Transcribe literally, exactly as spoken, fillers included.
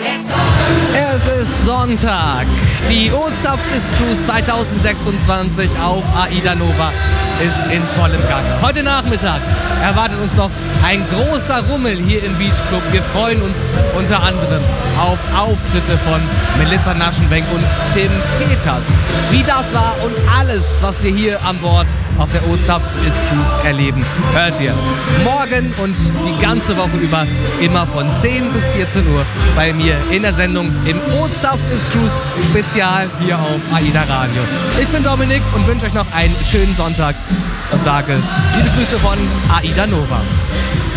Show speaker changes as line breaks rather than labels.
Es ist Sonntag. Die O-Zapft ist Cruise zwanzig sechsundzwanzig auf AIDA Nova ist in vollem Gange. Heute Nachmittag erwartet uns noch ein großer Rummel hier im Beach Club. Wir freuen uns unter anderem auf Auftritte von Melissa Naschenwenk und Tim Peters. Wie das war und alles, was wir hier an Bord auf der O-Zapft ist Cruise erleben, hört ihr morgen und die ganze Woche über immer von zehn bis vierzehn Uhr bei mir in der Sendung im O-Zapft ist Cruise Spezial hier auf AIDA Radio. Ich bin Dominik und wünsche euch noch einen schönen Sonntag und sage liebe Grüße von AIDA Nova.